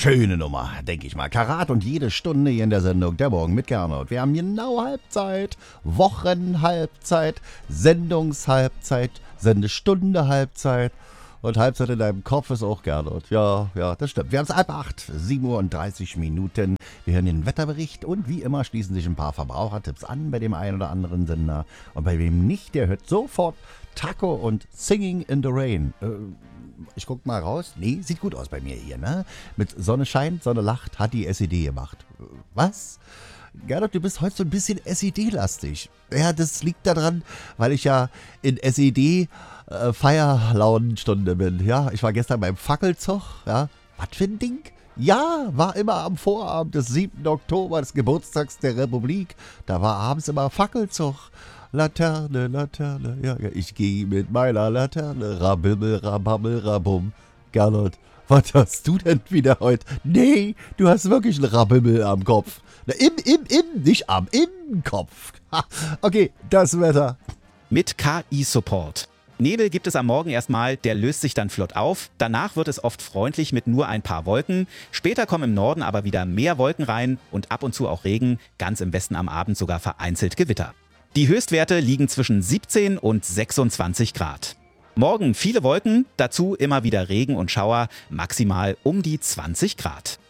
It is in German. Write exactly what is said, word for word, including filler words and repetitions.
Schöne Nummer, denke ich mal. Karat und jede Stunde hier in der Sendung Der Morgen mit Gernot. Wir haben genau Halbzeit, Wochenhalbzeit, Sendungshalbzeit, Sendestunde Halbzeit. Und Halbzeit in deinem Kopf ist auch Gernot. Ja, ja, das stimmt. Wir haben es halb acht, sieben Uhr und dreißig Minuten. Wir hören den Wetterbericht und wie immer schließen sich ein paar Verbrauchertipps an bei dem einen oder anderen Sender. Und bei wem nicht, der hört sofort Taco und Singing in the Rain. Äh, ich guck mal raus. Nee, sieht gut aus bei mir hier, ne? Mit Sonne scheint, Sonne lacht, hat die S E D gemacht. Äh, was? Gernot, du bist heute so ein bisschen S E D-lastig. Ja, das liegt daran, weil ich ja in S E D äh, Feierlaunenstunde bin. Ja, ich war gestern beim Fackelzug. Ja, was für ein Ding? Ja, war immer am Vorabend des siebten Oktober, des Geburtstags der Republik. Da war abends immer Fackelzug. Laterne, Laterne, ja, ja, ich gehe mit meiner Laterne. Rabimmel, rabammel, rabum. Gernot, was hast du denn wieder heute? Nee, du hast wirklich einen Rabimmel am Kopf. Na, im, im, im, nicht am, im Kopf. Ha, okay, das Wetter. Mit K I-Support. Nebel gibt es am Morgen erstmal, der löst sich dann flott auf. Danach wird es oft freundlich mit nur ein paar Wolken. Später kommen im Norden aber wieder mehr Wolken rein und ab und zu auch Regen. Ganz im Westen am Abend sogar vereinzelt Gewitter. Die Höchstwerte liegen zwischen siebzehn und sechsundzwanzig Grad. Morgen viele Wolken, dazu immer wieder Regen und Schauer, maximal um die zwanzig Grad.